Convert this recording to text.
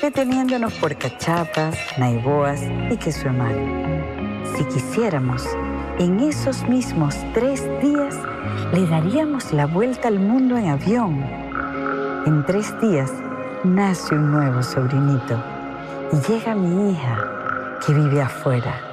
deteniéndonos por cachapas, naiboas y queso hermano. Si quisiéramos, en esos mismos 3 días le daríamos la vuelta al mundo en avión. En 3 días nace un nuevo sobrinito y llega mi hija que vive afuera.